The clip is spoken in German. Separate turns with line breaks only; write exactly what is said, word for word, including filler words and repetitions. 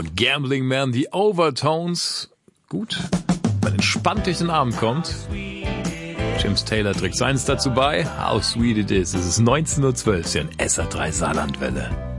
und Gambling Man, die Overtones. Gut, man entspannt durch den Abend kommt. James Taylor trägt seins dazu bei. How sweet it is. Es ist neunzehn Uhr zwölf, hier in S R drei Saarlandwelle.